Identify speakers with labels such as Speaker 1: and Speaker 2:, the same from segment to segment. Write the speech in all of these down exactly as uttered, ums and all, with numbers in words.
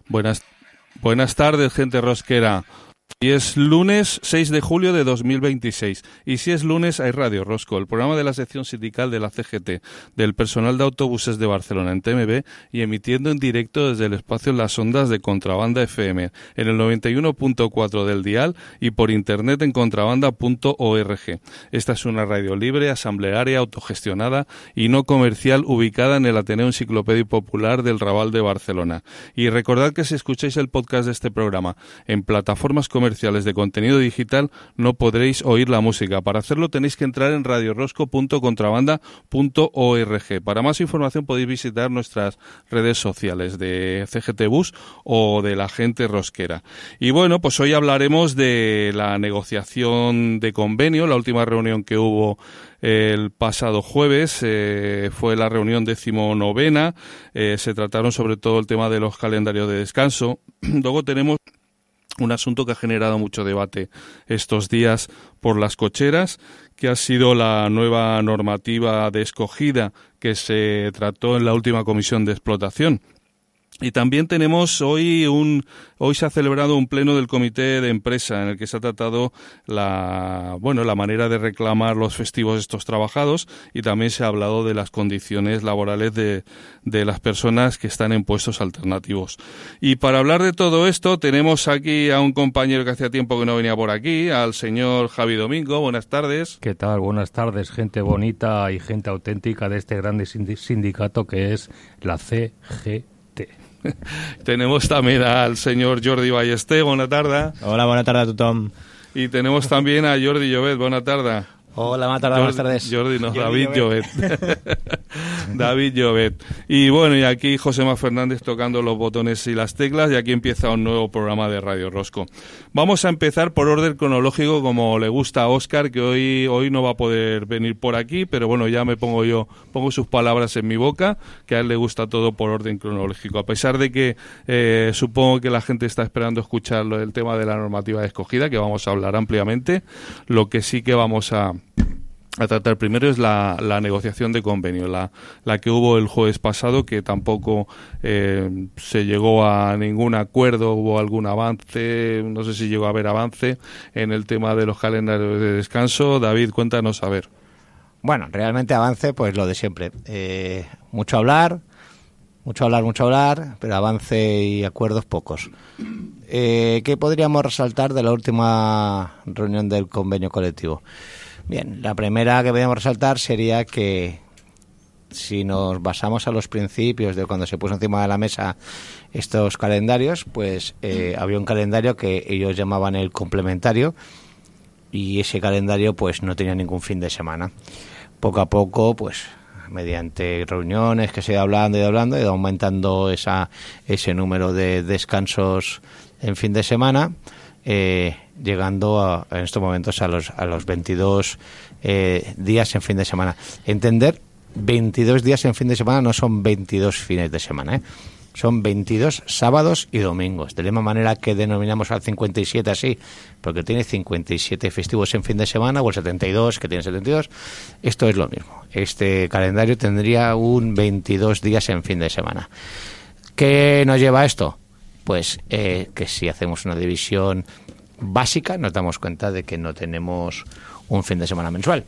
Speaker 1: Buenas, buenas tardes, gente rosquera. Hoy es lunes seis de julio de dos mil veintiséis y si es lunes hay Radio Rosco, el programa de la sección sindical de la C G T, del personal de autobuses de Barcelona en T M B y emitiendo en directo desde el espacio en las ondas de Contrabanda F M en el noventa y uno punto cuatro del dial y por internet en contrabanda punto org. Esta es una radio libre, asamblearia, autogestionada y no comercial ubicada en el Ateneo Enciclopédico Popular del Raval de Barcelona. Y recordad que si escucháis el podcast de este programa en plataformas comerciales de contenido digital no podréis oír la música. Para hacerlo tenéis que entrar en radio rosco punto contrabanda punto org. Para más información podéis visitar nuestras redes sociales de C G T Bus o de la gente rosquera. Y bueno, pues hoy hablaremos de la negociación de convenio, la última reunión que hubo el pasado jueves, eh, fue la reunión decimonovena, eh, se trataron sobre todo el tema de los calendarios de descanso. Luego tenemos un asunto que ha generado mucho debate estos días por las cocheras, que ha sido la nueva normativa de escogida que se trató en la última comisión de explotación. Y también tenemos hoy un hoy se ha celebrado un pleno del comité de empresa en el que se ha tratado la bueno la manera de reclamar los festivos de estos trabajados y también se ha hablado de las condiciones laborales de, de las personas que están en puestos alternativos. Y para hablar de todo esto tenemos aquí a un compañero que hacía tiempo que no venía por aquí, al señor Javi Domingo. Buenas tardes.
Speaker 2: ¿Qué tal? Buenas tardes, gente bonita y gente auténtica de este grande sindicato que es la C G T.
Speaker 1: Tenemos también al señor Jordi Ballester. Buena tarde.
Speaker 3: Hola, buena tarde a tothom.
Speaker 1: Y tenemos también a Jordi Llobet. Buena tarde.
Speaker 3: Hola, buena tarde, buenas tardes.
Speaker 1: Jordi, no, Jordi David Llobet. David Llobet. Y bueno, y aquí Josema Fernández tocando los botones y las teclas, y aquí empieza un nuevo programa de Radio Rosco. Vamos a empezar por orden cronológico, como le gusta a Óscar, que hoy, hoy no va a poder venir por aquí, pero bueno, ya me pongo yo, pongo sus palabras en mi boca, que a él le gusta todo por orden cronológico. A pesar de que eh, supongo que la gente está esperando escuchar el tema de la normativa de escogida, que vamos a hablar ampliamente, lo que sí que vamos a a tratar primero es la, la negociación de convenio, la, la que hubo el jueves pasado, que tampoco eh, se llegó a ningún acuerdo, hubo algún avance, no sé si llegó a haber avance en el tema de los calendarios de descanso. David, cuéntanos a ver.
Speaker 3: Bueno, realmente avance, pues lo de siempre. Eh, mucho hablar, mucho hablar, mucho hablar, pero avance y acuerdos pocos. Eh, ¿Qué podríamos resaltar de la última reunión del convenio colectivo? Bien, la primera que podríamos resaltar sería que si nos basamos a los principios de cuando se puso encima de la mesa estos calendarios, pues eh, había un calendario que ellos llamaban el complementario y ese calendario pues no tenía ningún fin de semana. Poco a poco, pues mediante reuniones que se iba hablando y hablando, iba aumentando esa ese número de descansos en fin de semana, eh, llegando a, en estos momentos a los a los veintidós eh, días en fin de semana. Entender, veintidós días en fin de semana no son veintidós fines de semana, ¿eh? Son veintidós sábados y domingos. De la misma manera que denominamos al cincuenta y siete así, porque tiene cincuenta y siete festivos en fin de semana, o el setenta y dos, que tiene setenta y dos. Esto es lo mismo. Este calendario tendría un veintidós días en fin de semana. ¿Qué nos lleva a esto? Pues eh, que si hacemos una división básica nos damos cuenta de que no tenemos un fin de semana mensual.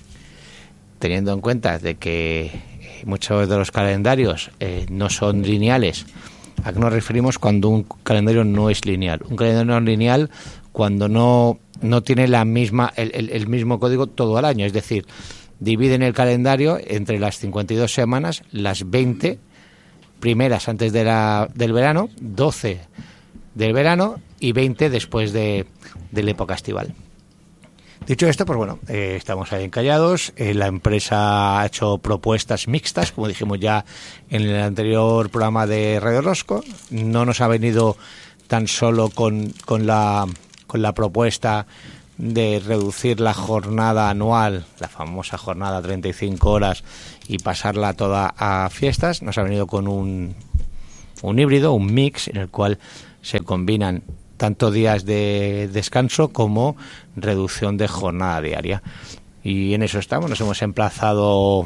Speaker 3: Teniendo en cuenta de que muchos de los calendarios eh, no son lineales. ¿A qué nos referimos cuando un calendario no es lineal? Un calendario no es lineal cuando no, no tiene la misma el, el, el mismo código todo el año. Es decir, dividen el calendario entre las cincuenta y dos semanas, las veinte primeras antes de la, del verano, doce del verano y veinte después de, de la época estival. Dicho esto, pues bueno, eh, estamos ahí encallados. Eh, la empresa ha hecho propuestas mixtas, como dijimos ya en el anterior programa de Radio Rosco. No nos ha venido tan solo con, con, la, con la propuesta de reducir la jornada anual, la famosa jornada treinta y cinco horas, y pasarla toda a fiestas. Nos ha venido con un, un híbrido, un mix, en el cual se combinan tanto días de descanso como reducción de jornada diaria. Y en eso estamos, nos hemos emplazado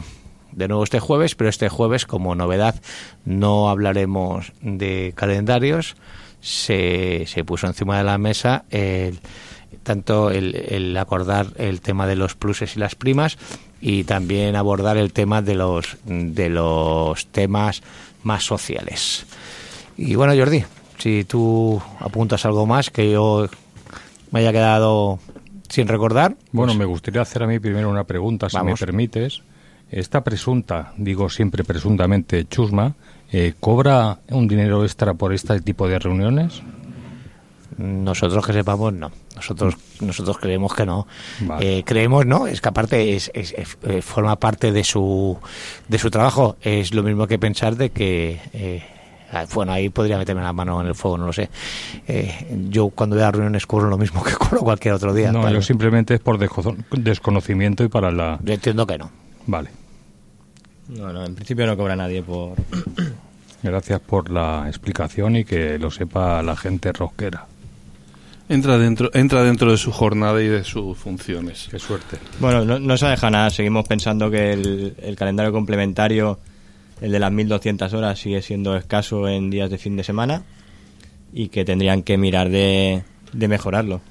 Speaker 3: de nuevo este jueves, pero este jueves, como novedad, no hablaremos de calendarios. Se, se puso encima de la mesa el, tanto el, el acordar el tema de los pluses y las primas, y también abordar el tema de los de los temas más sociales. Y bueno, Jordi, si tú apuntas algo más que yo me haya quedado sin recordar.
Speaker 2: Bueno,
Speaker 3: pues
Speaker 2: me gustaría hacer a mí primero una pregunta, si
Speaker 3: vamos.
Speaker 2: me permites. Esta presunta, digo siempre presuntamente, chusma, eh, ¿cobra un dinero extra por este tipo de reuniones?
Speaker 3: Nosotros que sepamos, no. Nosotros nosotros creemos que no.
Speaker 2: Vale.
Speaker 3: Eh, creemos, no. Es que aparte es, es, es, eh, forma parte de su de su trabajo. Es lo mismo que pensar de que eh, bueno, ahí podría meterme la mano en el fuego, no lo sé. Eh, yo cuando voy a reuniones cobro lo mismo que cobro cualquier otro día.
Speaker 2: No,
Speaker 3: Para...
Speaker 2: yo simplemente es por desco- desconocimiento y para la...
Speaker 3: Yo entiendo que no.
Speaker 2: Vale.
Speaker 4: No, no, en principio no cobra nadie por...
Speaker 2: Gracias por la explicación y que lo sepa la gente rosquera.
Speaker 1: Entra dentro, entra dentro de su jornada y de sus funciones.
Speaker 2: Qué suerte.
Speaker 4: Bueno, no, no se ha dejado nada. Seguimos pensando que el, el calendario complementario, el de las mil doscientas horas, sigue siendo escaso en días de fin de semana y que tendrían que mirar de, de mejorarlo.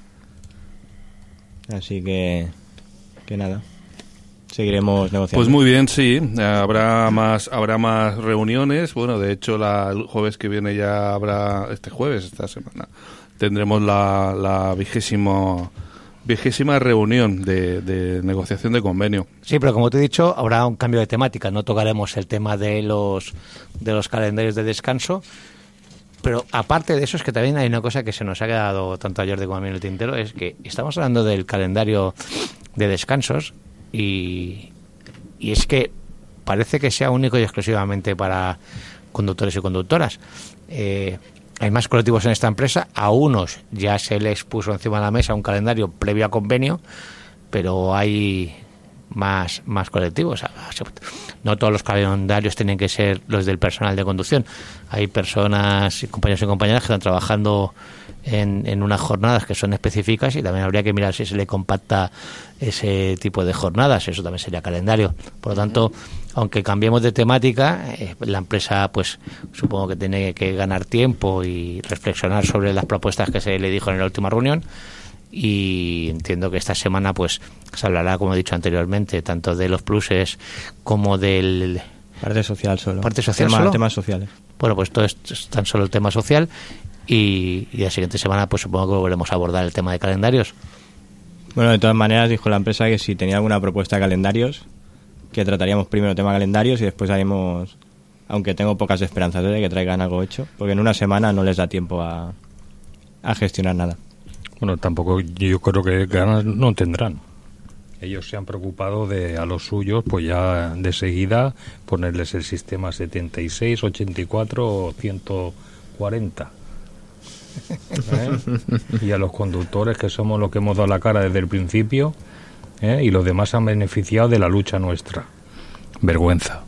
Speaker 4: Así que, que nada, seguiremos negociando.
Speaker 1: Pues muy bien, sí, habrá más habrá más reuniones. Bueno, de hecho, la, el jueves que viene ya habrá, este jueves, esta semana, tendremos la, la vigésima vigésima reunión de, de negociación de convenio.
Speaker 3: Sí, pero como te he dicho, habrá un cambio de temática. No tocaremos el tema de los de los calendarios de descanso. Pero aparte de eso, es que también hay una cosa que se nos ha quedado tanto a Jordi como a mí en el tintero, es que estamos hablando del calendario de descansos y, y es que parece que sea único y exclusivamente para conductores y conductoras. Eh, hay más colectivos en esta empresa, a unos ya se les puso encima de la mesa un calendario previo a convenio, pero hay más más colectivos. No todos los calendarios tienen que ser los del personal de conducción. Hay personas, compañeros y compañeras que están trabajando en, en unas jornadas que son específicas y también habría que mirar si se le compacta ese tipo de jornadas. Eso también sería calendario. Por lo tanto, aunque cambiemos de temática, eh, la empresa pues supongo que tiene que ganar tiempo y reflexionar sobre las propuestas que se le dijo en la última reunión. Y entiendo que esta semana pues se hablará, como he dicho anteriormente, tanto de los pluses como del...
Speaker 4: Parte social solo.
Speaker 3: Parte social
Speaker 4: Tema,
Speaker 3: solo.
Speaker 4: Temas sociales.
Speaker 3: Bueno, pues todo esto es tan solo el tema social y, y la siguiente semana pues supongo que volveremos a abordar el tema de calendarios.
Speaker 4: Bueno, de todas maneras dijo la empresa que si tenía alguna propuesta de calendarios, que trataríamos primero el tema calendarios y después haremos, aunque tengo pocas esperanzas de que traigan algo hecho, porque en una semana no les da tiempo a, a gestionar nada.
Speaker 2: Bueno, tampoco yo creo que ganas no tendrán. Ellos se han preocupado de a los suyos, pues ya de seguida ponerles el sistema setenta y seis, ochenta y cuatro o ciento cuarenta. ¿Eh? Y a los conductores, que somos los que hemos dado la cara desde el principio, ¿eh? Y los demás han beneficiado de la lucha nuestra. Vergüenza.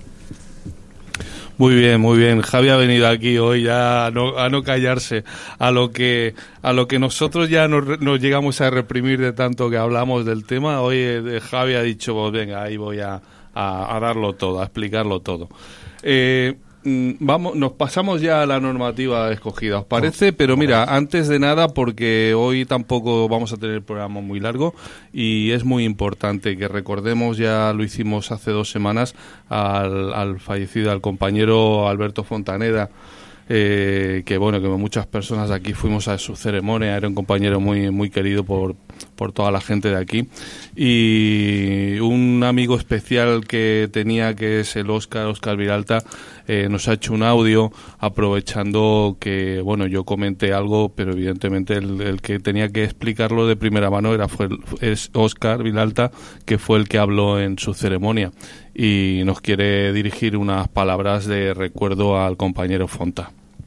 Speaker 1: Muy bien, muy bien. Javi ha venido aquí hoy ya a no, a no callarse, a lo que a lo que nosotros ya nos, nos llegamos a reprimir de tanto que hablamos del tema. Hoy eh, Javi ha dicho, pues venga, ahí voy a, a, a darlo todo, a explicarlo todo. Eh, Vamos, nos pasamos ya a la normativa escogida, ¿os parece? Pero mira, antes de nada, porque hoy tampoco vamos a tener el programa muy largo y es muy importante que recordemos, ya lo hicimos hace dos semanas, al, al fallecido, al compañero Alberto Fontaneda, eh, que bueno, que muchas personas de aquí fuimos a su ceremonia, era un compañero muy muy querido por, por toda la gente de aquí, y un amigo especial que tenía, que es el Óscar, Óscar Vilalta, eh, nos ha hecho un audio aprovechando que, bueno, yo comenté algo, pero evidentemente el, el que tenía que explicarlo de primera mano era fue el, es Óscar Vilalta, que fue el que habló en su ceremonia y nos quiere dirigir unas palabras de recuerdo al compañero Fonta.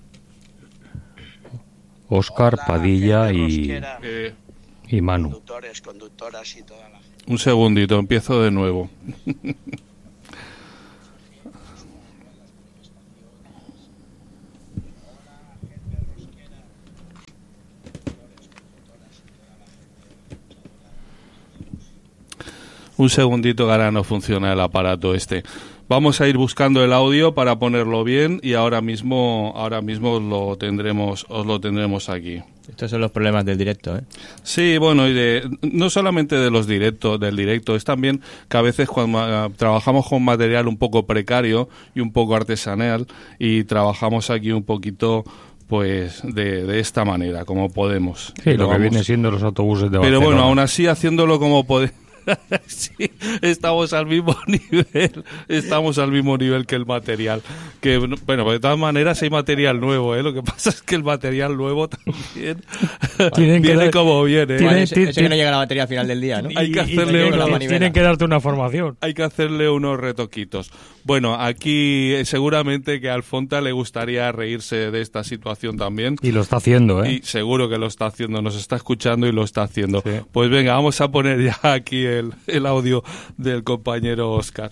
Speaker 2: Óscar, Padilla y,
Speaker 1: Eh,
Speaker 2: y Manu.
Speaker 5: Conductores, conductoras y toda la gente.
Speaker 1: un segundito, empiezo de nuevo. Un segundito, que ahora no funciona el aparato este. Vamos a ir buscando el audio para ponerlo bien y ahora mismo, ahora mismo lo tendremos, os lo tendremos aquí.
Speaker 4: Estos son los problemas del directo, ¿eh?
Speaker 1: Sí, bueno, y de, no solamente de los directos, del directo, es también que a veces cuando uh, trabajamos con material un poco precario y un poco artesanal y trabajamos aquí un poquito pues de, de esta manera, como podemos.
Speaker 2: Sí, lo, lo que
Speaker 1: vamos,
Speaker 2: viene siendo los autobuses de
Speaker 1: Pero
Speaker 2: Barcelona.
Speaker 1: bueno, aún así haciéndolo como podemos. Sí, estamos al mismo nivel, estamos al mismo nivel que el material. Que bueno, de todas maneras hay material nuevo, ¿eh? Lo que pasa es que el material nuevo también
Speaker 2: Tienen que
Speaker 1: viene
Speaker 2: dar-
Speaker 1: como viene. ¿eh?
Speaker 4: Bueno,
Speaker 2: Tiene-
Speaker 4: ese,
Speaker 2: tiene-
Speaker 4: ese que no llega a la batería al final del día, ¿no?
Speaker 1: Hay que
Speaker 2: Y- y
Speaker 1: hacerle
Speaker 2: tienen
Speaker 1: una
Speaker 2: que-
Speaker 4: manivela.
Speaker 2: tienen que darte una formación.
Speaker 1: Hay que hacerle unos retoquitos. Bueno, aquí eh, seguramente que a Alfonta le gustaría reírse de esta situación también.
Speaker 2: Y lo está haciendo, ¿eh?
Speaker 1: Y seguro que lo está haciendo, nos está escuchando y lo está haciendo.
Speaker 2: Sí.
Speaker 1: Pues venga, vamos a poner ya aquí el, el audio del compañero Óscar.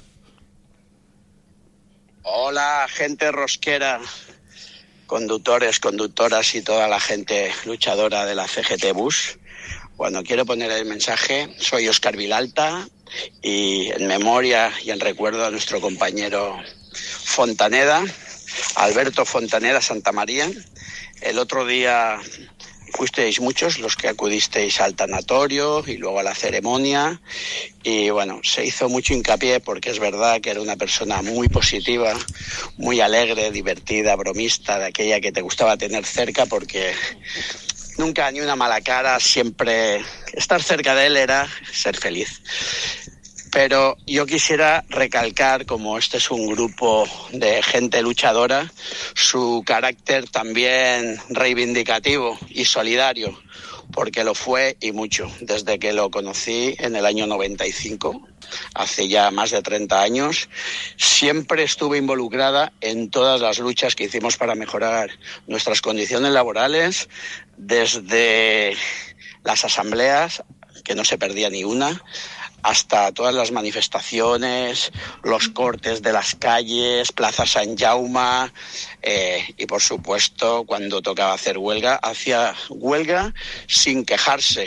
Speaker 5: Hola, gente rosquera, conductores, conductoras y toda la gente luchadora de la C G T Bus. Bueno, quiero poner el mensaje. Soy Óscar Vilalta y en memoria y en recuerdo a nuestro compañero Fontaneda, Alberto Fontaneda Santamaría. El otro día fuisteis muchos los que acudisteis al tanatorio y luego a la ceremonia y bueno, se hizo mucho hincapié porque es verdad que era una persona muy positiva, muy alegre, divertida, bromista, de aquella que te gustaba tener cerca porque nunca ni una mala cara, siempre estar cerca de él era ser feliz. Pero yo quisiera recalcar, como este es un grupo de gente luchadora, su carácter también reivindicativo y solidario, porque lo fue y mucho, desde que lo conocí en el año noventa y cinco, hace ya más de treinta años. Siempre estuve involucrada en todas las luchas que hicimos para mejorar nuestras condiciones laborales, desde las asambleas, que no se perdía ni una, hasta todas las manifestaciones, los cortes de las calles, Plaza San Jaume, eh, y por supuesto cuando tocaba hacer huelga, hacía huelga sin quejarse.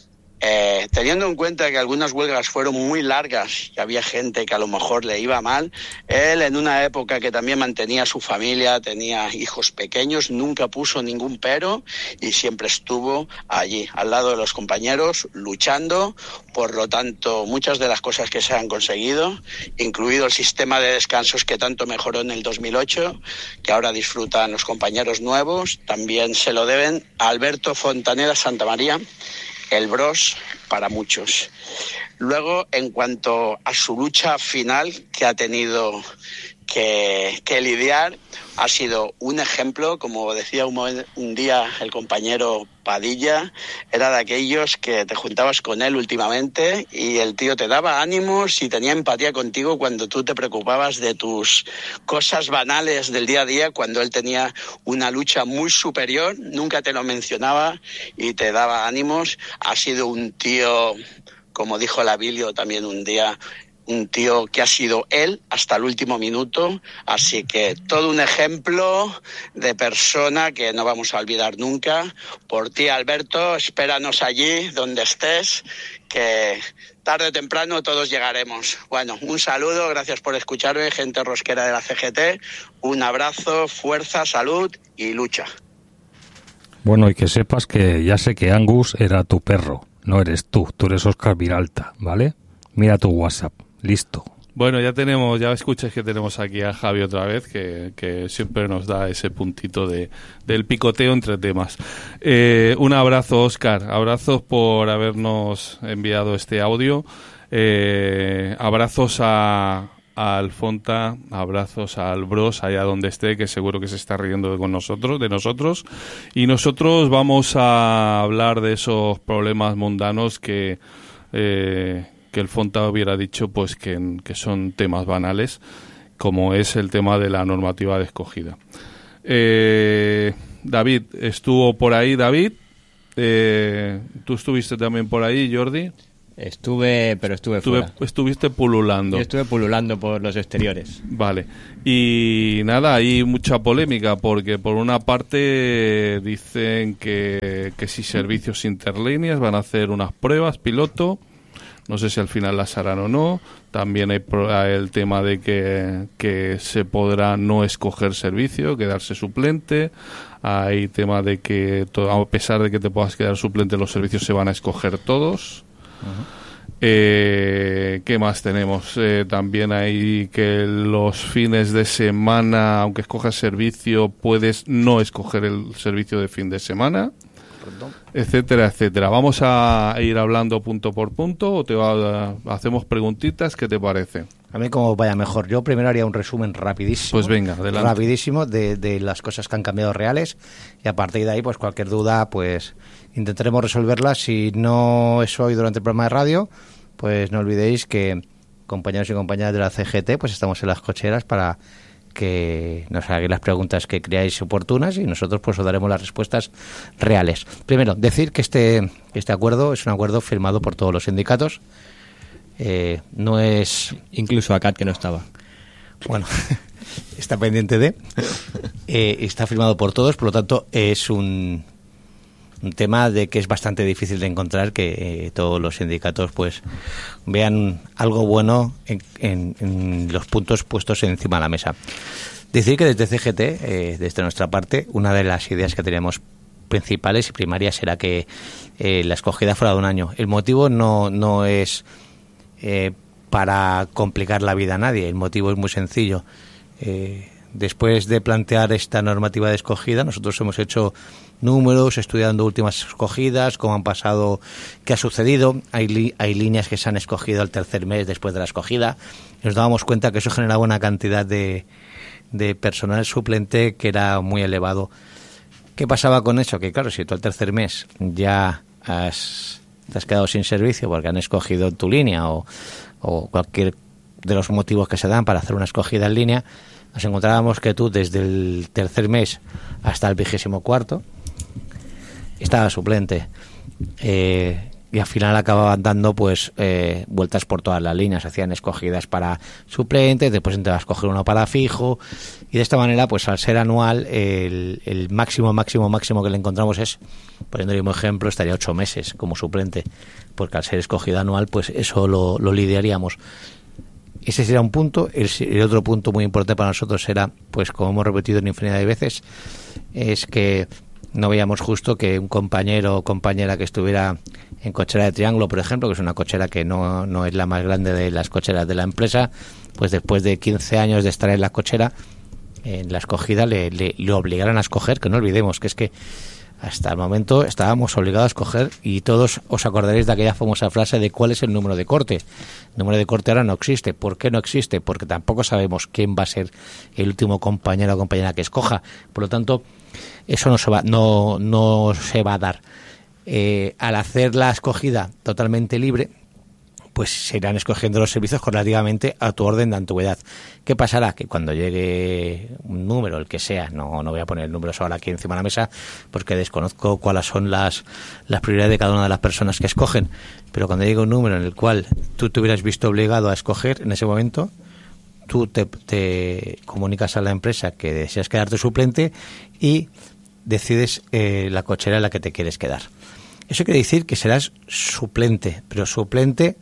Speaker 5: Eh, teniendo en cuenta que algunas huelgas fueron muy largas y había gente que a lo mejor le iba mal, él en una época que también mantenía su familia, tenía hijos pequeños, nunca puso ningún pero y siempre estuvo allí, al lado de los compañeros, luchando. Por lo tanto, muchas de las cosas que se han conseguido, incluido el sistema de descansos que tanto mejoró en el dos mil ocho, que ahora disfrutan los compañeros nuevos, también se lo deben a Alberto Fontaneda Santamaría, el Bros para muchos. Luego, en cuanto a su lucha final que ha tenido que, que lidiar, ha sido un ejemplo, como decía un, momen- un día el compañero Padilla, era de aquellos que te juntabas con él últimamente y el tío te daba ánimos y tenía empatía contigo cuando tú te preocupabas de tus cosas banales del día a día, cuando él tenía una lucha muy superior, nunca te lo mencionaba y te daba ánimos. Ha sido un tío, como dijo la Bilio también un día, un tío que ha sido él hasta el último minuto, así que todo un ejemplo de persona que no vamos a olvidar nunca. Por ti, Alberto, espéranos allí donde estés, que tarde o temprano todos llegaremos. Bueno, un saludo, gracias por escucharme, gente rosquera de la C G T, un abrazo, fuerza, salud y lucha.
Speaker 2: Bueno, y que sepas que ya sé que Angus era tu perro, no eres tú, tú eres Óscar Vilalta, ¿vale? Mira tu WhatsApp, listo.
Speaker 1: Bueno, ya tenemos, ya escucháis que tenemos aquí a Javi otra vez, que, que siempre nos da ese puntito de del picoteo entre temas. Eh, un abrazo, Óscar, abrazos por habernos enviado este audio, eh, abrazos a, a Alfonta, abrazos al Bros allá donde esté, que seguro que se está riendo con nosotros, de nosotros, y nosotros vamos a hablar de esos problemas mundanos que eh, que el Fonta hubiera dicho pues que, que son temas banales, como es el tema de la normativa de escogida. Eh, David, estuvo por ahí, David. Eh, ¿Tú estuviste también por ahí, Jordi?
Speaker 4: Estuve, pero estuve,
Speaker 1: Estuve,
Speaker 4: fuera.
Speaker 1: estuviste pululando.
Speaker 4: Yo estuve pululando por los exteriores.
Speaker 1: Vale. Y nada, hay mucha polémica porque por una parte dicen que, que si servicios interlíneas van a hacer unas pruebas piloto no sé si al final las harán o no. También hay el tema de que, que se podrá no escoger servicio, quedarse suplente. Hay tema de que, a pesar de que te puedas quedar suplente, los servicios se van a escoger todos. Uh-huh. Eh, ¿Qué más tenemos? Eh, también hay que los fines de semana, aunque escojas servicio, puedes no escoger el servicio de fin de semana, Perdón. etcétera, etcétera. Vamos a ir hablando punto por punto o te va a, hacemos preguntitas. ¿Qué te parece?
Speaker 3: A mí como vaya mejor. Yo primero haría un resumen rapidísimo.
Speaker 1: Pues venga, adelante.
Speaker 3: Rapidísimo de, de las cosas que han cambiado reales y a partir de ahí, pues cualquier duda, pues intentaremos resolverla. Si no es hoy durante el programa de radio, pues no olvidéis que compañeros y compañeras de la C G T, pues estamos en las cocheras para que nos hagáis las preguntas que creáis oportunas y nosotros pues os daremos las respuestas reales. Primero, decir que este, este acuerdo es un acuerdo firmado por todos los sindicatos. Eh, no es...
Speaker 4: Incluso A C A T, que no estaba.
Speaker 3: Bueno, está pendiente de... Eh, está firmado por todos, por lo tanto es un... un tema de que es bastante difícil de encontrar que eh, todos los sindicatos pues vean algo bueno en, en, en los puntos puestos encima de la mesa. Decir que desde C G T, eh, desde nuestra parte, una de las ideas que teníamos principales y primarias era que eh, la escogida fuera de un año. El motivo no, no es eh, para complicar la vida a nadie, el motivo es muy sencillo. Eh, después de plantear esta normativa de escogida, nosotros hemos hecho números, estudiando últimas escogidas, cómo han pasado, qué ha sucedido. Hay, li- hay líneas que se han escogido al tercer mes después de la escogida. Y nos dábamos cuenta que eso generaba una cantidad de, de personal suplente que era muy elevado. ¿Qué pasaba con eso? Que claro, si tú al tercer mes ya has, te has quedado sin servicio porque han escogido tu línea o, o cualquier de los motivos que se dan para hacer una escogida en línea, nos encontrábamos que tú desde el tercer mes hasta el vigésimo cuarto estaba suplente eh, y al final acababan dando pues eh, vueltas por todas las líneas, hacían escogidas para suplentes, después te vas a escoger uno para fijo y de esta manera pues al ser anual el, el máximo máximo máximo que le encontramos es, poniendo el mismo ejemplo, estaría ocho meses como suplente, porque al ser escogido anual pues eso lo, lo lidiaríamos. Ese sería un punto. El, el otro punto muy importante para nosotros era, pues como hemos repetido en infinidad de veces, es que no veíamos justo que un compañero o compañera que estuviera en cochera de Triángulo, por ejemplo, que es una cochera que no, no es la más grande de las cocheras de la empresa, pues después de quince años de estar en la cochera, en la escogida le, le, le obligaran a escoger, que no olvidemos que es que hasta el momento estábamos obligados a escoger, y todos os acordaréis de aquella famosa frase de cuál es el número de corte. El número de corte ahora no existe. ¿Por qué no existe? Porque tampoco sabemos quién va a ser el último compañero o compañera que escoja. Por lo tanto, eso no se va, no, no se va a dar. Eh, al hacer la escogida totalmente libre, pues se irán escogiendo los servicios relativamente a tu orden de antigüedad. ¿Qué pasará? Que cuando llegue un número, el que sea, no, no voy a poner números ahora aquí encima de la mesa porque desconozco cuáles son las, las prioridades de cada una de las personas que escogen, pero cuando llegue un número en el cual tú te hubieras visto obligado a escoger, en ese momento tú te, te comunicas a la empresa que deseas quedarte suplente y decides eh, la cochera en la que te quieres quedar. Eso quiere decir que serás suplente, pero suplente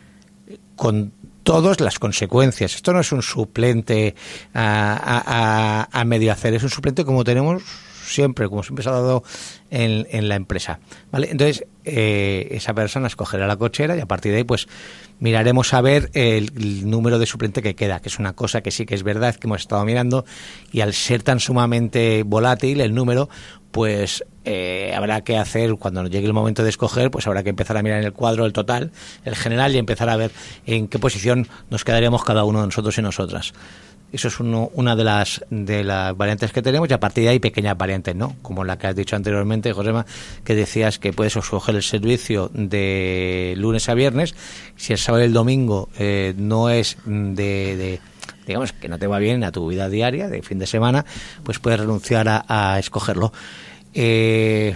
Speaker 3: con todas las consecuencias. Esto no es un suplente a, a, a, a medio hacer, es un suplente como tenemos siempre, como siempre se ha dado en, en la empresa, ¿vale? Entonces, eh, esa persona escogerá la cochera y a partir de ahí, pues, miraremos a ver el, el número de suplente que queda, que es una cosa que sí que es verdad que hemos estado mirando, y al ser tan sumamente volátil el número, pues eh, habrá que hacer, cuando llegue el momento de escoger, pues habrá que empezar a mirar en el cuadro el total, el general, y empezar a ver en qué posición nos quedaríamos cada uno de nosotros y nosotras. Eso es uno, una de las de las variantes que tenemos, y a partir de ahí pequeñas variantes, ¿no? Como la que has dicho anteriormente, Josema, que decías que puedes escoger el servicio de lunes a viernes. Si el sábado y el domingo eh, no es de, de digamos que no te va bien a tu vida diaria de fin de semana, pues puedes renunciar a, a escogerlo. Eh,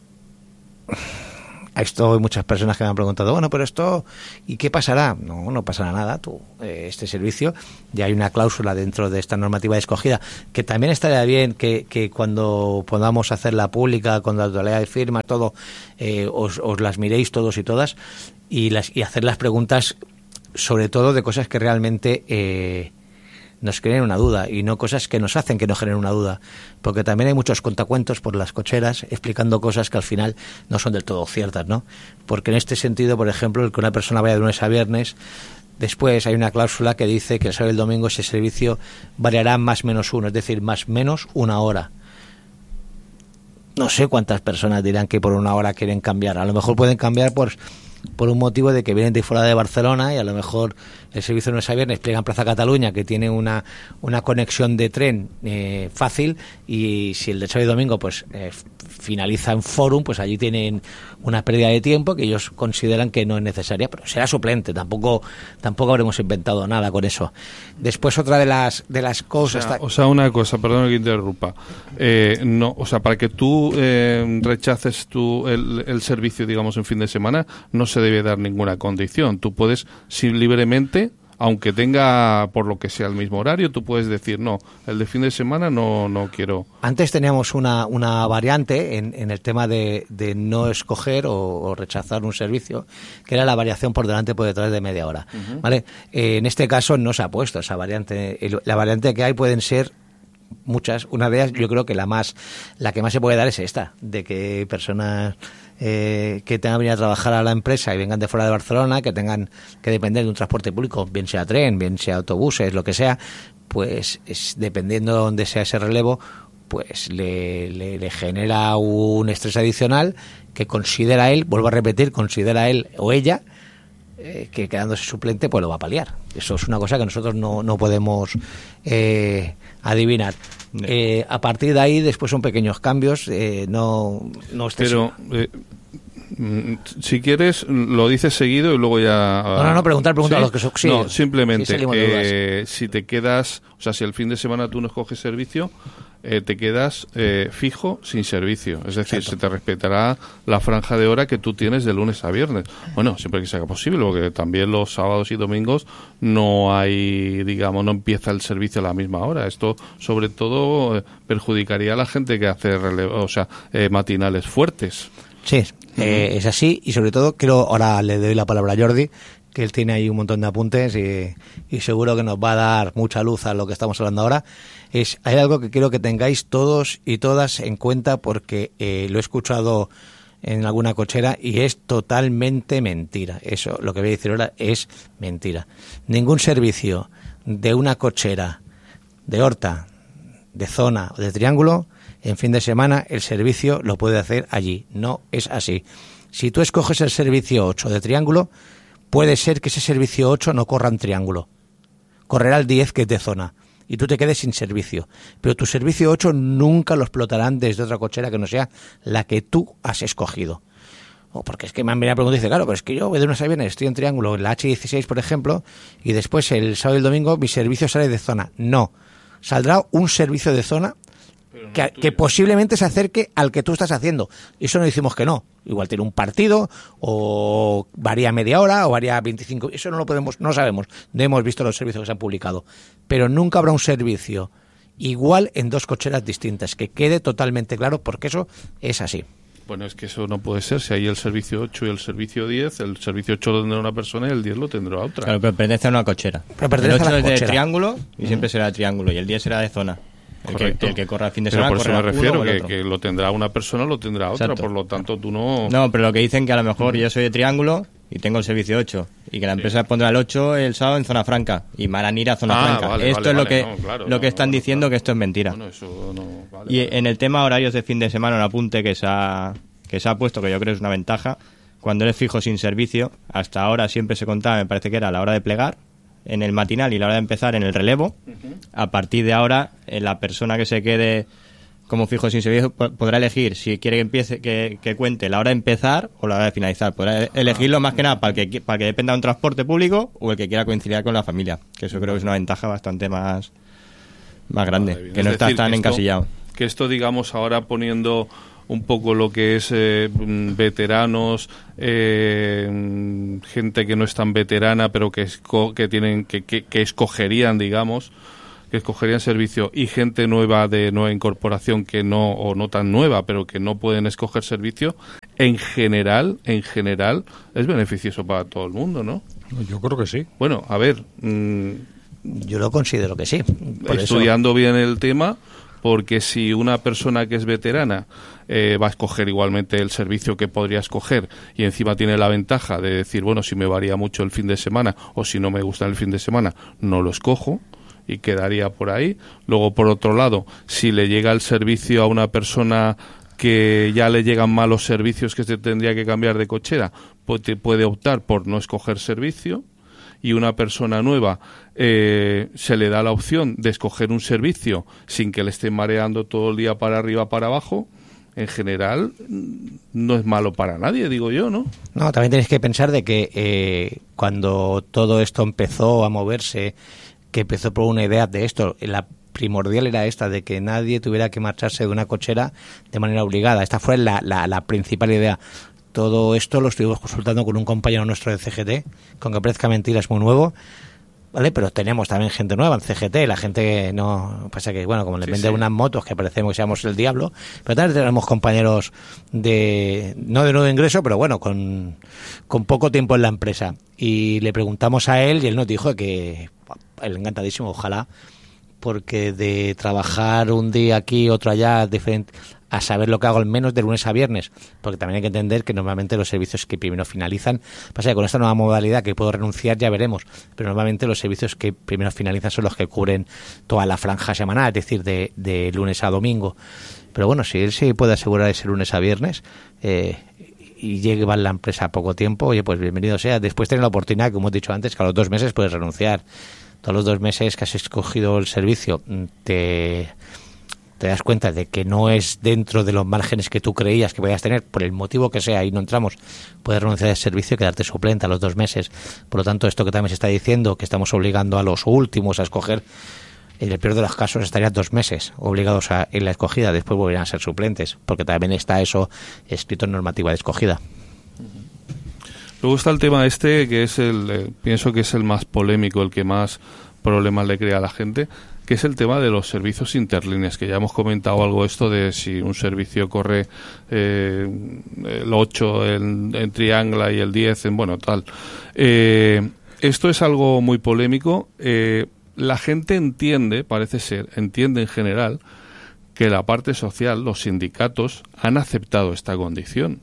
Speaker 3: a esto hay muchas personas que me han preguntado, bueno, pero esto, ¿y qué pasará? No, no pasará nada. Tú, eh, este servicio, ya hay una cláusula dentro de esta normativa de escogida, que también estaría bien que, que cuando podamos hacerla pública, con la totalidad de firmas, todo, eh, os, os las miréis todos y todas. y, las, y hacer las preguntas sobre todo de cosas que realmente eh, nos creen una duda y no cosas que nos hacen que nos generen una duda, porque también hay muchos contacuentos por las cocheras explicando cosas que al final no son del todo ciertas, ¿no? Porque en este sentido, por ejemplo, el que una persona vaya de lunes a viernes, después hay una cláusula que dice que el sábado y el domingo ese servicio variará más menos uno, es decir, más menos una hora. No sé cuántas personas dirán que por una hora quieren cambiar. A lo mejor pueden cambiar por, por un motivo de que vienen de fuera de Barcelona y a lo mejor el servicio de lunes a viernes plega en Plaza Cataluña, que tiene una, una conexión de tren eh, fácil, y si el de sábado y domingo pues eh, finaliza en Fórum, pues allí tienen una pérdida de tiempo que ellos consideran que no es necesaria, pero será suplente, tampoco tampoco habremos inventado nada con eso. Después otra de las de las cosas...
Speaker 1: O sea, o sea una cosa, perdón que interrumpa, eh, no, o sea, para que tú eh, rechaces tu, el, el servicio, digamos, en fin de semana, no se debe dar ninguna condición. Tú puedes, si libremente, aunque tenga por lo que sea el mismo horario, tú puedes decir, no, el de fin de semana no no quiero.
Speaker 3: Antes teníamos una, una variante en, en el tema de, de no escoger o, o rechazar un servicio, que era la variación por delante y por detrás de media hora. Uh-huh. ¿Vale? Eh, en este caso no se ha puesto esa variante. La variante que hay pueden ser muchas. Una de ellas, yo creo que la más la que más se puede dar es esta, de que personas eh, que tengan que venir a trabajar a la empresa y vengan de fuera de Barcelona, que tengan que depender de un transporte público, bien sea tren, bien sea autobuses, lo que sea, pues es, dependiendo de dónde sea ese relevo, pues le, le, le genera un estrés adicional que considera él, vuelvo a repetir, considera él o ella eh, que quedándose suplente pues lo va a paliar. Eso es una cosa que nosotros no, no podemos eh, adivinar. Eh, a partir de ahí después son pequeños cambios, eh, no, no estés...
Speaker 1: Pero eh, si quieres lo dices seguido y luego ya...
Speaker 3: No, no, no, preguntar, preguntar
Speaker 1: ¿sí?
Speaker 3: a los que son... Sí,
Speaker 1: no, simplemente
Speaker 3: sí,
Speaker 1: eh, si te quedas, o sea, si el fin de semana tú no escoges servicio, eh, te quedas eh, fijo sin servicio, es decir, Exacto. se te respetará la franja de hora que tú tienes de lunes a viernes. Bueno, siempre que sea posible, porque también los sábados y domingos no hay, digamos, no empieza el servicio a la misma hora. Esto, sobre todo, eh, perjudicaría a la gente que hace relevo, o sea, eh, matinales fuertes.
Speaker 3: Sí, eh, es así, y sobre todo, quiero, ahora le doy la palabra a Jordi, que él tiene ahí un montón de apuntes y, y seguro que nos va a dar mucha luz a lo que estamos hablando ahora. Es, hay algo que quiero que tengáis todos y todas en cuenta, porque eh, lo he escuchado en alguna cochera y es totalmente mentira. Eso, lo que voy a decir ahora es mentira. Ningún servicio de una cochera de Horta, de Zona o de Triángulo, en fin de semana el servicio lo puede hacer allí. No es así. Si tú escoges el servicio ocho de Triángulo, puede ser que ese servicio ocho no corra en Triángulo. Correrá el diez, que es de Zona, y tú te quedes sin servicio. Pero tu servicio ocho nunca lo explotarán desde otra cochera que no sea la que tú has escogido. O porque es que me han venido a preguntar y dice, claro, pero es que yo voy de lunes a viernes, estoy en Triángulo, en la hache dieciséis, por ejemplo, y después el sábado y el domingo mi servicio sale de Zona. No. Saldrá un servicio de Zona que, que posiblemente se acerque al que tú estás haciendo. Y eso no decimos que no. Igual tiene un partido, o varía media hora, o varía veinticinco. Eso no lo podemos, no sabemos. No hemos visto los servicios que se han publicado. Pero nunca habrá un servicio igual en dos cocheras distintas. Que quede totalmente claro, porque eso es así.
Speaker 1: Bueno, es que eso no puede ser. Si hay el servicio ocho y el servicio diez, el servicio ocho lo tendrá una persona y el diez lo tendrá otra.
Speaker 4: Claro, pero pertenece a una cochera.
Speaker 3: Pero pertenece
Speaker 4: el ocho
Speaker 3: a la
Speaker 4: es de
Speaker 3: cochera.
Speaker 4: Triángulo y
Speaker 1: Mm.
Speaker 4: siempre será de Triángulo, y el diez será de Zona. El que, el que corra el fin de
Speaker 1: pero
Speaker 4: semana.
Speaker 1: por eso me
Speaker 4: correrá
Speaker 1: refiero,
Speaker 4: uno o el
Speaker 1: que,
Speaker 4: otro.
Speaker 1: que lo tendrá una persona, lo tendrá otra.
Speaker 4: Exacto.
Speaker 1: Por lo tanto, tú no...
Speaker 4: No, pero lo que dicen que a lo mejor yo soy de Triángulo y tengo el servicio ocho, y que la empresa sí. pondrá el ocho el sábado en Zona Franca y me harán ir a Zona
Speaker 1: Ah,
Speaker 4: Franca.
Speaker 1: vale,
Speaker 4: esto
Speaker 1: vale,
Speaker 4: es lo
Speaker 1: vale,
Speaker 4: que
Speaker 1: no, claro,
Speaker 4: lo que
Speaker 1: no,
Speaker 4: están
Speaker 1: bueno,
Speaker 4: diciendo,
Speaker 1: claro.
Speaker 4: que esto es mentira.
Speaker 1: Bueno, eso no, vale,
Speaker 4: y
Speaker 1: vale.
Speaker 4: en el tema horarios de fin de semana, un apunte que se ha que se ha puesto, que yo creo es una ventaja: cuando eres fijo sin servicio, hasta ahora siempre se contaba, me parece que era la hora de plegar en el matinal y la hora de empezar en el relevo. Uh-huh. A partir de ahora, eh, la persona que se quede como fijo sin servicio podrá elegir si quiere que empiece que, que cuente la hora de empezar o la hora de finalizar. Podrá elegirlo más que nada para el que para que dependa de un transporte público o el que quiera coincidir con la familia, que eso creo que es una ventaja bastante más más grande, vale, que no está tan
Speaker 1: que esto,
Speaker 4: encasillado.
Speaker 1: Que esto, digamos, ahora poniendo un poco lo que es eh, veteranos, eh, gente que no es tan veterana pero que esco, que tienen que, que, que escogerían, digamos, que escogerían servicio y gente nueva de nueva incorporación que no, o no tan nueva, pero que no pueden escoger servicio, en general, en general, es beneficioso para todo el mundo, ¿no?
Speaker 2: Yo creo que sí.
Speaker 1: Bueno, a ver... Mmm,
Speaker 3: yo lo considero que sí. Por
Speaker 1: estudiando
Speaker 3: eso...
Speaker 1: bien el tema, porque si una persona que es veterana eh, va a escoger igualmente el servicio que podría escoger y encima tiene la ventaja de decir, bueno, si me varía mucho el fin de semana o si no me gusta el fin de semana, no lo escojo y quedaría por ahí. Luego, por otro lado, si le llega el servicio a una persona que ya le llegan malos servicios que se tendría que cambiar de cochera, pues puede optar por no escoger servicio. Y una persona nueva eh, se le da la opción de escoger un servicio sin que le estén mareando todo el día para arriba, para abajo, en general no es malo para nadie, digo yo, ¿no?
Speaker 3: No, también tenéis que pensar de que eh, cuando todo esto empezó a moverse, que empezó por una idea de esto, la primordial era esta, de que nadie tuviera que marcharse de una cochera de manera obligada. Esta fue la, la, la principal idea. Todo esto lo estuvimos consultando con un compañero nuestro de C G T, con que parezca mentira es muy nuevo, ¿vale? Pero tenemos también gente nueva en C G T, la gente no... Pasa que, bueno, como le
Speaker 1: sí,
Speaker 3: venden
Speaker 1: sí.
Speaker 3: unas motos que parecemos que seamos el diablo, pero también tenemos compañeros de... no de nuevo ingreso, pero bueno, con, con poco tiempo en la empresa. Y le preguntamos a él y él nos dijo que... él encantadísimo, ojalá, porque de trabajar un día aquí, otro allá, diferente... a saber lo que hago al menos de lunes a viernes, porque también hay que entender que normalmente los servicios que primero finalizan, pasa que con esta nueva modalidad que puedo renunciar ya veremos, pero normalmente los servicios que primero finalizan son los que cubren toda la franja semanal, es decir, de, de lunes a domingo. Pero bueno, si él se puede asegurar ese lunes a viernes eh, y lleva en la empresa poco tiempo, oye, pues bienvenido sea. Después tener la oportunidad, como hemos dicho antes, que a los dos meses puedes renunciar. Todos los dos meses que has escogido el servicio te... te das cuenta de que no es dentro de los márgenes que tú creías que podías tener, por el motivo que sea, y no entramos, puedes renunciar al servicio y quedarte suplente a los dos meses. Por lo tanto, esto que también se está diciendo, que estamos obligando a los últimos a escoger, en el peor de los casos estarían dos meses obligados a en la escogida, después volverían a ser suplentes, porque también está eso escrito en normativa de escogida.
Speaker 1: Luego está el tema este, que es el, eh, pienso que es el más polémico, el que más problemas le crea a la gente, que es el tema de los servicios interlíneas, que ya hemos comentado algo esto de si un servicio corre eh, el ocho en, en Triangla y el diez en, bueno, tal. Eh, esto es algo muy polémico. Eh, la gente entiende, parece ser, entiende en general, que la parte social, los sindicatos, han aceptado esta condición.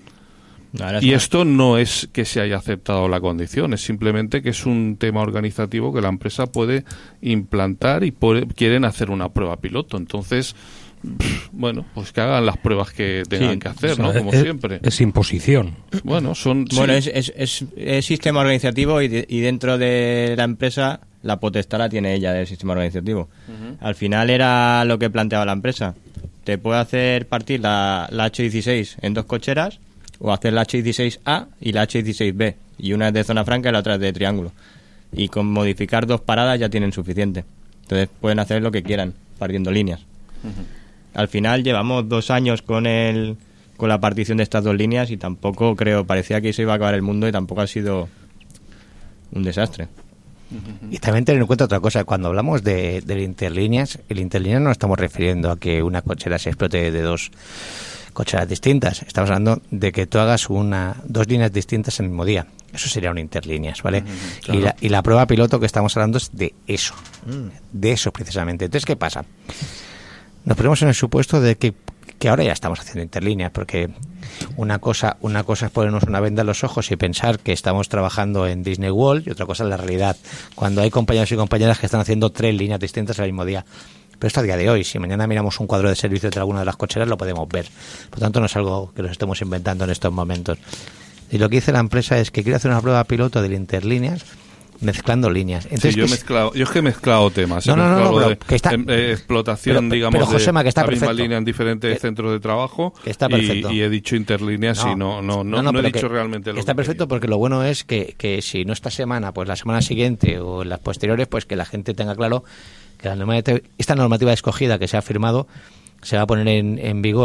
Speaker 1: Y esto no es que se haya aceptado la condición, es simplemente que es un tema organizativo que la empresa puede implantar y puede, quieren hacer una prueba piloto. Entonces, pff, bueno, pues que hagan las pruebas que tengan sí, que hacer, o sea, ¿no? Como
Speaker 2: es,
Speaker 1: siempre.
Speaker 2: Es imposición.
Speaker 1: Bueno, son...
Speaker 4: Bueno,
Speaker 1: sí.
Speaker 4: es, es, es, es sistema organizativo y, de, y dentro de la empresa la potestad la tiene ella del sistema organizativo. Uh-huh. Al final era lo que planteaba la empresa. Te puede hacer partir la, la hache dieciséis en dos cocheras, o hacer la hache dieciséis A y la hache dieciséis B, y una es de zona franca y la otra es de triángulo, y con modificar dos paradas ya tienen suficiente. Entonces pueden hacer lo que quieran partiendo líneas. Uh-huh. Al final llevamos dos años con el con la partición de estas dos líneas y tampoco creo, parecía que se iba a acabar el mundo y tampoco ha sido un desastre.
Speaker 3: Y también tener en cuenta otra cosa, cuando hablamos de, de interlíneas, el interlínea no estamos refiriendo a que una cochera se explote de dos cocheras distintas, estamos hablando de que tú hagas una dos líneas distintas en el mismo día. Eso sería un interlíneas, ¿vale? Mm, claro. y, la, y la prueba piloto que estamos hablando es de eso, mm. de eso precisamente. Entonces, ¿qué pasa? Nos ponemos en el supuesto de que, que ahora ya estamos haciendo interlíneas, porque una cosa una cosa es ponernos una venda en los ojos y pensar que estamos trabajando en Disney World, y otra cosa es la realidad, cuando hay compañeros y compañeras que están haciendo tres líneas distintas el mismo día. Pero esto a día de hoy, si mañana miramos un cuadro de servicio de alguna de las cocheras, lo podemos ver. Por tanto, no es algo que nos estemos inventando en estos momentos. Y lo que dice la empresa es que quiere hacer una prueba piloto de interlíneas mezclando líneas. Entonces,
Speaker 1: sí, yo, he mezclado, yo es que he mezclado temas.
Speaker 3: No,
Speaker 1: he
Speaker 3: no,
Speaker 1: mezclado
Speaker 3: no, no, pero
Speaker 1: de,
Speaker 3: que está,
Speaker 1: eh, explotación,
Speaker 3: pero,
Speaker 1: digamos,
Speaker 3: pero, Josema, que está
Speaker 1: de la misma
Speaker 3: perfecto.
Speaker 1: línea en diferentes
Speaker 3: que,
Speaker 1: centros de trabajo.
Speaker 3: Que está perfecto.
Speaker 1: Y, y he dicho interlíneas no, y no, no, no, no, no, no he dicho
Speaker 3: que,
Speaker 1: realmente lo que
Speaker 3: está perfecto quería. Porque lo bueno es que, que si no esta semana, pues la semana siguiente o en las posteriores, pues que la gente tenga claro que la normativa, esta normativa escogida que se ha firmado se va a poner en, en vigor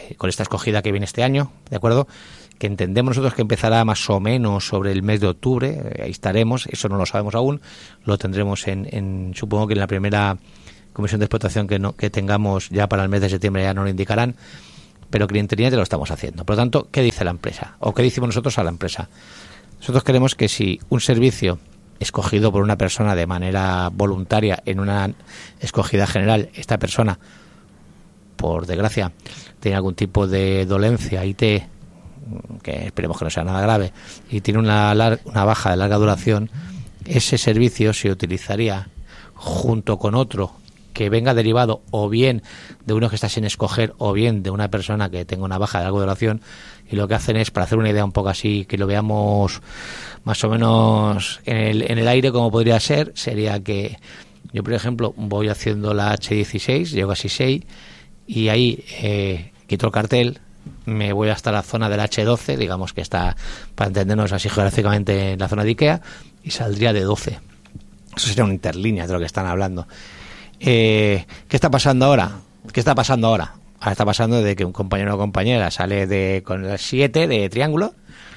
Speaker 3: eh, con esta escogida que viene este año, ¿de acuerdo? Que entendemos nosotros que empezará más o menos sobre el mes de octubre, eh, ahí estaremos, eso no lo sabemos aún, lo tendremos en, en supongo que en la primera comisión de explotación que, no, que tengamos ya para el mes de septiembre ya nos lo indicarán, pero que interinamente lo estamos haciendo. Por lo tanto, ¿qué dice la empresa? ¿O qué decimos nosotros a la empresa? Nosotros queremos que si un servicio escogido por una persona de manera voluntaria en una escogida general, esta persona, por desgracia, tiene algún tipo de dolencia, I T, que esperemos que no sea nada grave, y tiene una, lar- una baja de larga duración, ese servicio se utilizaría junto con otro que venga derivado o bien de uno que está sin escoger o bien de una persona que tenga una baja de larga duración, y lo que hacen es, para hacer una idea un poco así, que lo veamos más o menos en el, en el aire como podría ser, sería que yo, por ejemplo, voy haciendo la hache dieciséis, llego a Sisei y ahí eh, quito el cartel, me voy hasta la zona del hache doce, digamos que está, para entendernos así geográficamente, en la zona de Ikea, y saldría de doce. Eso sería una interlínea de lo que están hablando. Eh, ¿Qué está pasando ahora? ¿Qué está pasando ahora? Ahora está pasando de que un compañero o compañera sale de con el siete de triángulo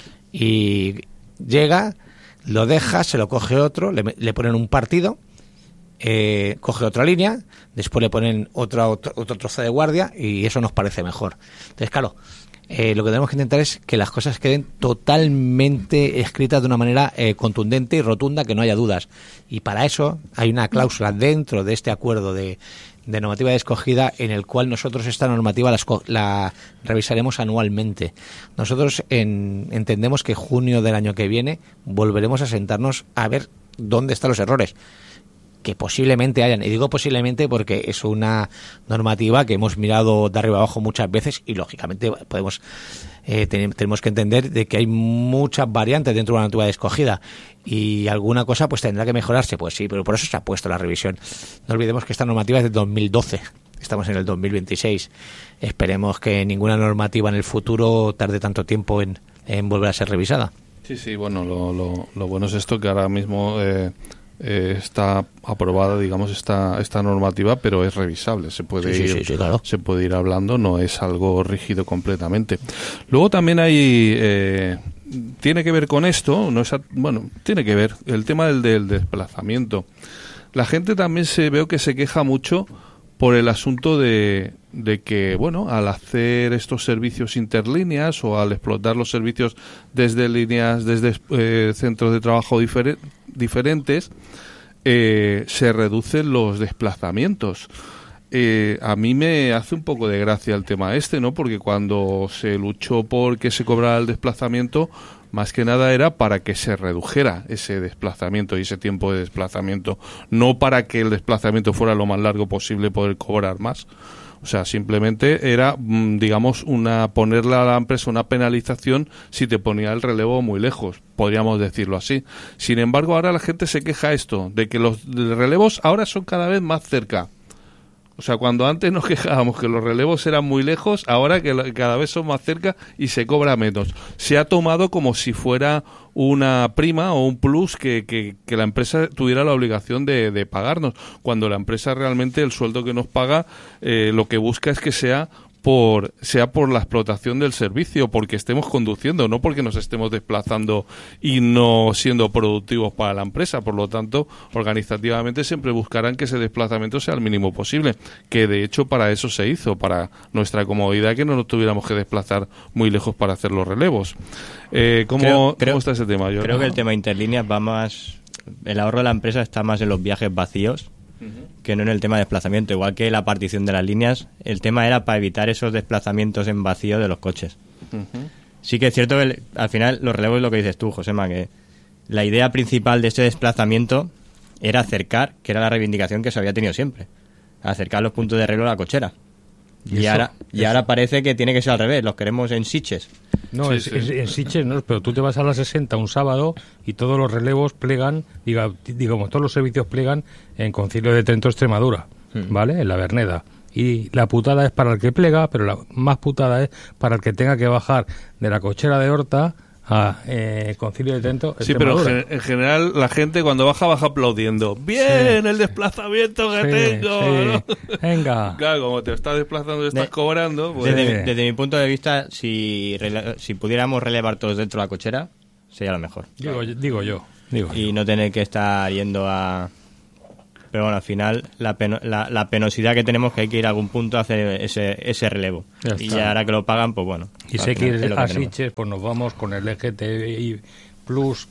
Speaker 3: y llega, lo deja, se lo coge otro, le, le ponen un partido, eh, coge otra línea, después le ponen otro, otro, otro trozo de guardia y eso nos parece mejor. Entonces, claro, eh, lo que tenemos que intentar es que las cosas queden totalmente escritas de una manera eh, contundente y rotunda, que no haya dudas. Y para eso hay una cláusula dentro de este acuerdo de, de normativa de escogida en el cual nosotros esta normativa la, la revisaremos anualmente. Nosotros en, entendemos que junio del año que viene volveremos a sentarnos a ver dónde están los errores, que posiblemente hayan, y digo posiblemente porque es una normativa que hemos mirado de arriba abajo muchas veces y lógicamente podemos eh, ten, tenemos que entender de que hay muchas variantes dentro de una normativa de escogida y alguna cosa pues tendrá que mejorarse, pues sí, pero por eso se ha puesto la revisión. No olvidemos que esta normativa es de dos mil doce, estamos en el dos mil veintiséis, esperemos que ninguna normativa en el futuro tarde tanto tiempo en, en volver a ser revisada.
Speaker 1: Sí, sí, bueno, lo, lo, lo bueno es esto, que ahora mismo eh, eh, está aprobada, digamos, esta esta normativa, pero es revisable, se puede
Speaker 3: sí,
Speaker 1: ir
Speaker 3: sí, sí, sí, claro.
Speaker 1: se puede ir hablando, no es algo rígido completamente. Luego también hay eh, tiene que ver con esto, no es a, bueno, tiene que ver el tema del, del desplazamiento. La gente también se veo que se queja mucho por el asunto de, de que, bueno, al hacer estos servicios interlíneas o al explotar los servicios desde líneas, desde eh, centros de trabajo difere, diferentes, eh, se reducen los desplazamientos. Eh, a mí me hace un poco de gracia el tema este, ¿no? Porque cuando se luchó por que se cobrara el desplazamiento, más que nada era para que se redujera ese desplazamiento y ese tiempo de desplazamiento, no para que el desplazamiento fuera lo más largo posible, poder cobrar más. O sea, simplemente era, digamos, una ponerle a la empresa una penalización si te ponía el relevo muy lejos, podríamos decirlo así. Sin embargo, ahora la gente se queja esto, de que los relevos ahora son cada vez más cerca. O sea, cuando antes nos quejábamos que los relevos eran muy lejos, ahora que cada vez son más cerca y se cobra menos. Se ha tomado como si fuera una prima o un plus que, que, que la empresa tuviera la obligación de, de pagarnos, cuando la empresa realmente el sueldo que nos paga eh, lo que busca es que sea por sea por la explotación del servicio, porque estemos conduciendo, no porque nos estemos desplazando y no siendo productivos para la empresa. Por lo tanto, organizativamente siempre buscarán que ese desplazamiento sea el mínimo posible, que de hecho para eso se hizo, para nuestra comodidad, que no nos tuviéramos que desplazar muy lejos para hacer los relevos. Eh, ¿cómo,
Speaker 4: creo, creo,
Speaker 1: ¿Cómo está ese tema? Yo,
Speaker 4: creo
Speaker 1: ¿no?
Speaker 4: que el tema interlíneas va más... El ahorro de la empresa está más en los viajes vacíos que no en el tema de desplazamiento. Igual que la partición de las líneas, el tema era para evitar esos desplazamientos en vacío de los coches. Uh-huh. Sí que es cierto que el, al final los relevos es lo que dices tú, Josema, que la idea principal de este desplazamiento era acercar, que era la reivindicación que se había tenido siempre, acercar los puntos de relevo a la cochera. Y, y, eso, ahora, y ahora parece que tiene que ser al revés, los queremos en Sitges.
Speaker 2: No,
Speaker 1: sí,
Speaker 2: es,
Speaker 1: sí.
Speaker 2: Es, en Sitges no, pero tú te vas a la sesenta un sábado y todos los relevos plegan, diga, digamos, todos los servicios plegan en Concilio de Trento, Extremadura, hmm. ¿vale? En la Verneda. Y la putada es para el que plega, pero la más putada es para el que tenga que bajar de la cochera de Horta Ah, eh, Concilio de Trento.
Speaker 1: Sí, pero
Speaker 2: Extremadura.
Speaker 1: en general la gente cuando baja, baja aplaudiendo. ¡Bien!
Speaker 2: Sí.
Speaker 1: El desplazamiento que
Speaker 2: Sí,
Speaker 1: tengo.
Speaker 2: sí.
Speaker 1: ¿no?
Speaker 2: Venga.
Speaker 1: Claro, como te estás desplazando y estás
Speaker 4: De-
Speaker 1: cobrando, pues...
Speaker 4: Desde,
Speaker 2: Sí.
Speaker 4: mi- desde mi punto de vista, si, rele- si pudiéramos relevar todos dentro de la cochera, sería lo mejor.
Speaker 2: Digo, digo yo. Digo
Speaker 4: Y
Speaker 2: yo.
Speaker 4: no tener que estar yendo a... Pero bueno, al final, la, peno- la, la penosidad que tenemos que hay que ir a algún punto a hacer ese, ese relevo.
Speaker 2: Ya
Speaker 4: Y
Speaker 2: está.
Speaker 4: ya ahora que lo pagan, pues bueno.
Speaker 2: Y
Speaker 4: al
Speaker 2: sé que
Speaker 4: final es
Speaker 2: ir
Speaker 4: lo que
Speaker 2: a
Speaker 4: tenemos.
Speaker 2: Sitges, pues nos vamos con el L G T B I Plus.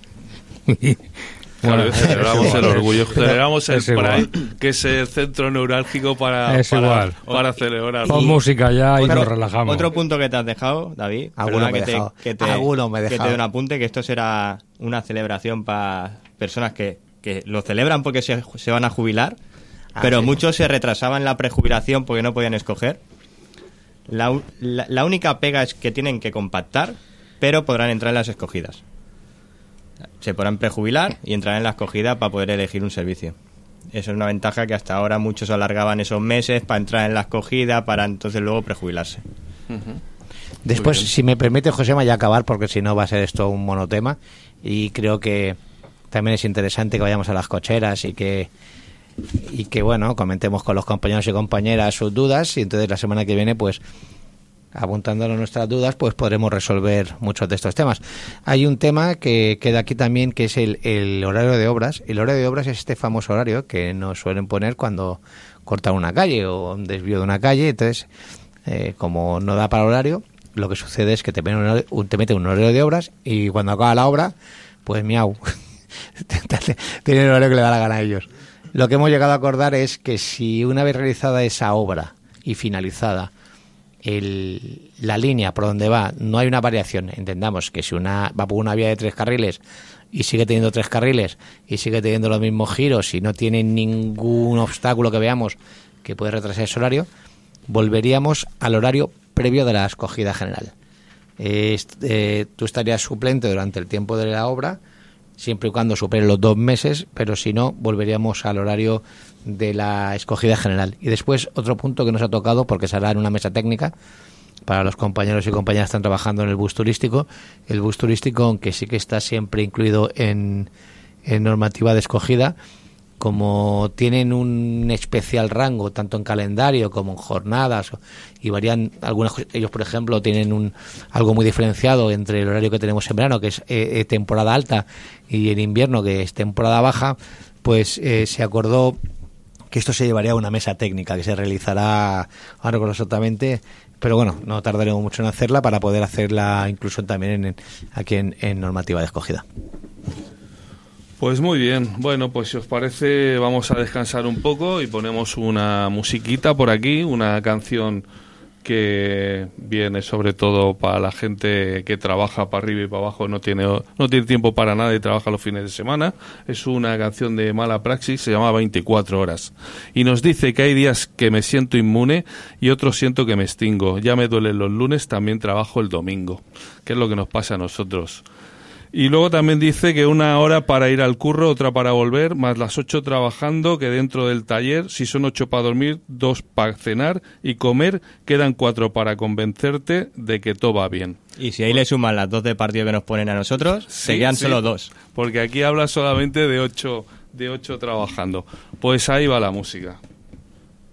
Speaker 1: Claro,
Speaker 2: Bueno,
Speaker 1: celebramos
Speaker 2: es
Speaker 1: el
Speaker 2: igual,
Speaker 1: orgullo,
Speaker 2: es-
Speaker 1: celebramos el
Speaker 2: es igual.
Speaker 1: Pride, que es el centro neurálgico para,
Speaker 2: Es
Speaker 1: para,
Speaker 2: igual.
Speaker 1: para celebrar.
Speaker 2: Pon música ya y
Speaker 4: Otro-
Speaker 2: nos relajamos.
Speaker 4: Otro punto que te has dejado, David.
Speaker 3: Alguno
Speaker 4: perdona
Speaker 3: me he
Speaker 4: que te,
Speaker 3: dejado.
Speaker 4: que te,
Speaker 3: Alguno me he
Speaker 4: que te
Speaker 3: dejado.
Speaker 4: dé un apunte, que esto será una celebración para personas que, que lo celebran porque se, se van a jubilar,
Speaker 3: Ah,
Speaker 4: pero
Speaker 3: sí.
Speaker 4: muchos se retrasaban la prejubilación porque no podían escoger. La, u- la, la única pega es que tienen que compactar, pero podrán entrar en las escogidas. Se podrán prejubilar y entrar en la escogida para poder elegir un servicio. Eso es una ventaja que hasta ahora muchos alargaban esos meses para entrar en la escogida, para entonces luego prejubilarse.
Speaker 3: Después,
Speaker 1: Muy bien.
Speaker 3: si me permite, José, me voy a acabar porque si no va a ser esto un monotema. Y creo que también es interesante que vayamos a las cocheras y que, y que bueno, comentemos con los compañeros y compañeras sus dudas. Y entonces la semana que viene, pues, apuntándonos nuestras dudas, pues podremos resolver muchos de estos temas. Hay un tema que queda aquí también, que es el, el horario de obras. El horario de obras es este famoso horario que nos suelen poner cuando cortan una calle o un desvío de una calle. Entonces, eh, como no da para horario, lo que sucede es que te meten un, horario- un- te meten un horario de obras y cuando acaba la obra, pues miau, tienen el horario que le da la gana a ellos. Lo que hemos llegado a acordar es que si una vez realizada esa obra y finalizada, el, la línea por donde va no hay una variación, entendamos que si una va por una vía de tres carriles y sigue teniendo tres carriles y sigue teniendo los mismos giros y no tiene ningún obstáculo que veamos que puede retrasar ese horario, volveríamos al horario previo de la escogida general. Eh, est- eh, tú estarías suplente durante el tiempo de la obra, siempre y cuando supere los dos meses, pero si no, volveríamos al horario de la escogida general. Y después, otro punto que nos ha tocado, porque se hará en una mesa técnica, para los compañeros y compañeras que están trabajando en el bus turístico, el bus turístico, aunque sí que está siempre incluido en, en normativa de escogida, como tienen un especial rango, tanto en calendario como en jornadas, y varían algunas cosas. Ellos, por ejemplo, tienen un algo muy diferenciado entre el horario que tenemos en verano, que es eh, eh, temporada alta, y en invierno, que es temporada baja, pues eh, se acordó que esto se llevaría a una mesa técnica que se realizará, ahora no recuerdo exactamente, pero bueno, no tardaremos mucho en hacerla para poder hacer la inclusión también en, aquí en, en normativa de escogida.
Speaker 1: Pues muy bien, bueno, pues si os parece vamos a descansar un poco y ponemos una musiquita por aquí, una canción que viene sobre todo para la gente que trabaja para arriba y para abajo, no tiene no tiene tiempo para nada y trabaja los fines de semana. Es una canción de Mala Praxis, se llama veinticuatro horas y nos dice que hay días que me siento inmune y otros siento que me extingo. Ya me duelen los lunes, también trabajo el domingo, que es lo que nos pasa a nosotros. Y luego también dice que una hora para ir al curro, otra para volver, más las ocho trabajando, que dentro del taller, si son ocho para dormir, dos para cenar y comer, quedan cuatro para convencerte de que todo va bien.
Speaker 4: Y si ahí le suman las dos de partido que nos ponen a nosotros,
Speaker 1: Sí,
Speaker 4: se quedan
Speaker 1: sí,
Speaker 4: solo dos.
Speaker 1: Porque aquí habla solamente de ocho, de ocho trabajando. Pues ahí va la música.